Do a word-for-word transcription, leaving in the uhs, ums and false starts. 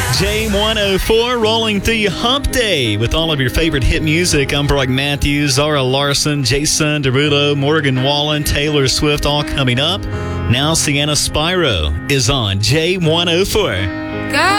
J one oh four rolling through your hump day with all of your favorite hit music. I'm Brock Matthews, Zara Larson, Jason Derulo, Morgan Wallen, Taylor Swift, all coming up. Now Sienna Spyro is on J one oh four. God.